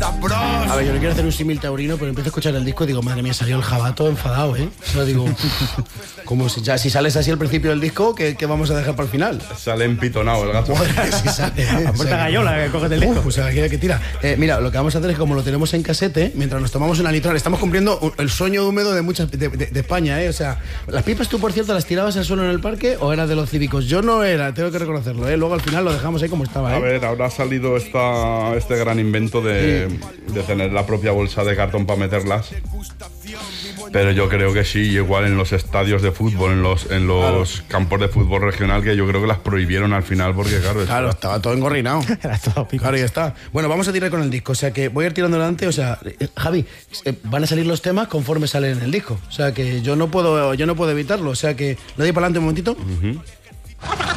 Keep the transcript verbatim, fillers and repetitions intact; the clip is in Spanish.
A ver, yo no quiero hacer un símil taurino, pero empiezo a escuchar el disco y digo, madre mía, salió el jabato enfadado, ¿eh? O sea, digo, como si, ya, si sales así al principio del disco, ¿qué, qué vamos a dejar para el final? Sale empitonado el gato. Joder, si sale, ¿eh? A puerta gallola, que cógete el disco. Uf, o sea, que, que tira. Eh, mira, lo que vamos a hacer es, como lo tenemos en casete, mientras nos tomamos una litrona, estamos cumpliendo el sueño húmedo de muchas de, de, de España, ¿eh? O sea, las pipas tú, por cierto, las tirabas al suelo en el parque o eras de los cívicos. Yo no era, tengo que reconocerlo, ¿eh? Luego al final lo dejamos ahí como estaba, ¿eh? A ver, ahora ha salido esta, este gran invento de, sí. de tener la propia bolsa de cartón para meterlas. Pero yo creo que sí, igual en los estadios de fútbol, en los, en los claro. campos de fútbol regional, que yo creo que las prohibieron al final porque, claro... Claro, está... estaba todo engorrinado. Era todo pico. Claro, ya está. Bueno, vamos a tirar con el disco, o sea que voy a ir tirando adelante, o sea, Javi, van a salir los temas conforme salen en el disco, o sea que yo no puedo, yo no puedo evitarlo, o sea que le doy para adelante un momentito. Uh-huh.